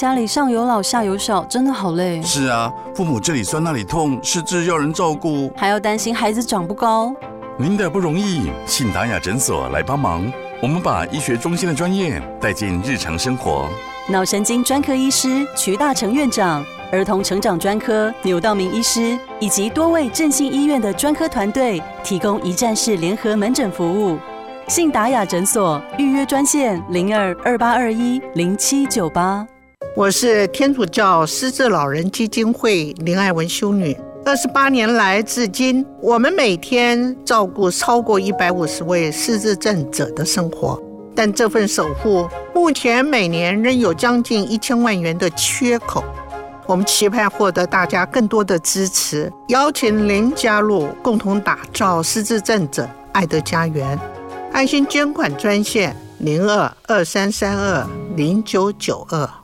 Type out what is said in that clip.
家里上有老下有小，真的好累。 是啊，父母这里酸那里痛，失智要人照顾， 还要担心孩子长不高。 您的不容易，信达雅诊所来帮忙。我们把医学中心的专业带进日常生活。 脑神经专科医师瞿大成院长，儿童成长专科牛道明医师，以及多位振兴医院的专科团队，提供一站式联合门诊服务。信达雅诊所预约专线02-2821-0798。 我是天主教失智老人基金会林爱文修女。28年来至今，我们每天照顾超过150位失智症者的生活，但这份守护目前每年仍有将近1000万元的缺口。我们期盼获得大家更多的支持，邀请您加入，共同打造失智症者爱的家园。爱心捐款专线02-2332-0992。